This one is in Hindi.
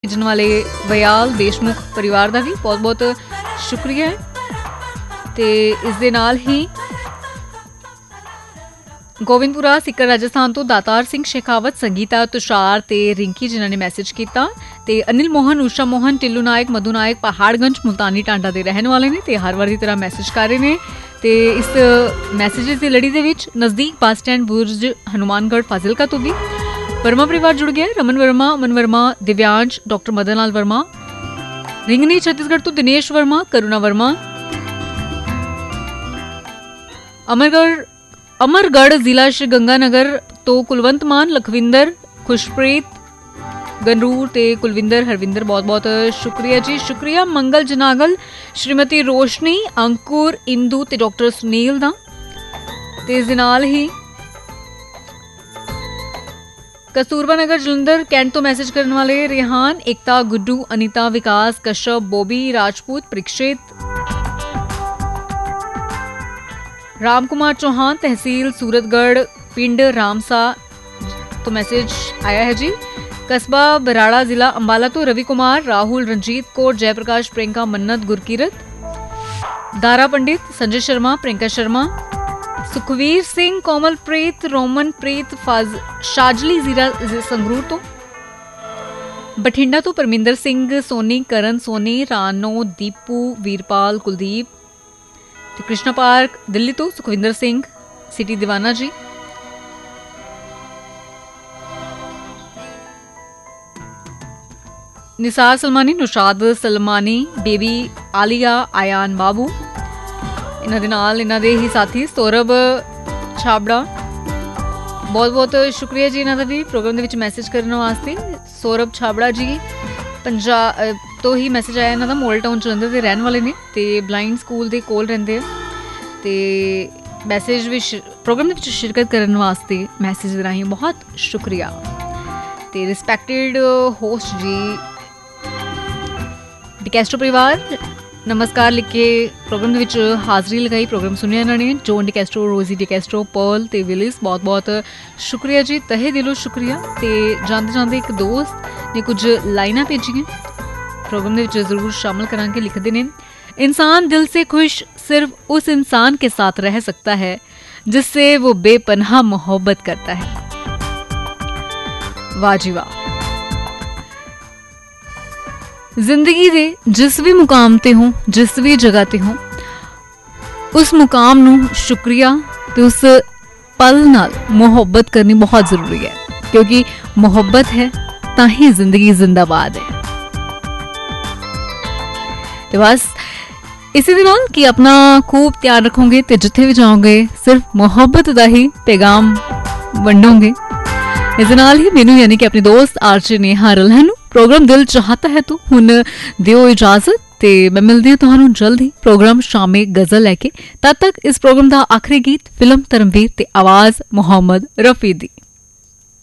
लिखने वाले वयाल देशमुख परिवार का भी बहुत बहुत शुक्रिया है। तो इस दे नाल ही गोविंदपुरा सिक्कर राजस्थान तो दातार सिंह शेखावत, संगीता, तुषार ते रिंकी जिन्होंने मैसेज किया। ते अनिल मोहन, उषा मोहन, टिल्लू नायक, मधु नायक पहाड़गंज मुल्तानी टांडा के रहने वाले ने ते हर बार की तरह मैसेज कर रहे हैं। ते इस मैसेजेस की लड़ी के नज़दीक बस स्टैंड बुर्ज हनुमानगढ़ फाजिलका तो भी वर्मा परिवार जुड़ गया है। रमन वर्मा, अमन वर्मा, दिव्यांश, डॉक्टर मदन लाल वर्मा, रिंगनी छत्तीसगढ़ तो दिनेश वर्मा, करुणा वर्मा, अमरगढ़ जिला श्री गंगानगर तो कुलवंत मान, लखविंदर, खुशप्रीत, गनरूर ते कुलविंदर, हरविंदर बहुत बहुत शुक्रिया जी, शुक्रिया। मंगल जनागल, श्रीमती रोशनी, अंकुर, इंदू ते डॉक्टर सुनील दा। ते इस दे नाल ही कस्तूरबा नगर जलंधर कैंट तो मैसेज करने वाले रेहान, एकता, गुड्डू, अनीता, विकास, कश्यप, बॉबी, राजपूत, परीक्षित, रामकुमार चौहान, तहसील सूरतगढ़, पिंड रामसा तो मैसेज आया है जी। कस्बा बराड़ा, जिला अंबाला तो रवि कुमार, राहुल, रंजीत कौर, जयप्रकाश, प्रियंका, मन्नत, गुरकीरत, दारा पंडित, संजय शर्मा, प्रियंका शर्मा, सुखवीर सिंह, कोमलप्रीत, रोमनप्रीत, शाजली जीरा संगरूर तो बठिंडा तो परमिंदर सिंह, सोनी, करण सोनी, रानो, दीपू, वीरपाल, कुलदीप, कृष्णा पार्क दिल्ली तो सुखविंदर सिंह, सिटी दीवाना जी। निसार सलमानी, नुशाद सलमानी, बेबी आलिया, आयान बाबू, इन्हां दे नाल इन्हां दे ही साथी सौरभ छाबड़ा, बहुत बहुत शुक्रिया जी इन्हां दा भी प्रोग्राम दे विच मैसेज करने वास्ते। सौरभ छाबड़ा जी पंजाब तो ही मैसेज आया, इन्हां दा मॉडल टाउन जलंधर दे रहने वाले ने ते ब्लाइंड स्कूल दे कोल रहिंदे आ ते मैसेज भी प्रोग्राम दे विच शिरकत करने वास्ते मैसेज दे राहीं बहुत शुक्रिया। ते रिस्पैक्टेड होस्ट जी डिकैस्ट्रो परिवार नमस्कार लिख के प्रोग्राम विच हाज़री लगाई, प्रोग्राम सुनिया इन्होंने। जॉन डिकैस्ट्रो, रोजी डिकैस्ट्रो, पर्ल ते विलिस बहुत बहुत शुक्रिया जी, तहे दिलों शुक्रिया। ते जाते जाते एक दोस्त ने कुछ लाइनां भेजियां प्रोग्राम दे विच जरूर शामिल करांगे। लिखते हैं, इंसान दिल से खुश सिर्फ उस इंसान के साथ रह सकता है जिससे वो बेपनाह मोहब्बत करता है। वाह जी वाह। जिंदगी दे जिस भी मुकाम ते हो, जिस भी जगह ते हो, उस मुकाम नू शुक्रिया ते उस पल नाल मोहब्बत करनी बहुत जरूरी है, क्योंकि मोहब्बत है ताही जिंदगी जिंदाबाद है। तो बस इसी दे नाल कि अपना खूब ध्यान रखोगे ते जिथे भी जाओगे सिर्फ मोहब्बत दा ही पैगाम वंडोगे। इस दे नाल ही मैनू यानी कि अपनी दोस्त आरजे नेहा रल्हा नू प्रोग्राम दिल चाहता है तो हुण दिओ इजाजत ते मैं मिलदी हां तुहानू जल्द ही प्रोग्राम शामे गजल लैके। तद तक इस प्रोग्राम दा आखिरी गीत फिल्म धर्मवीर ते आवाज मोहम्मद रफी दी।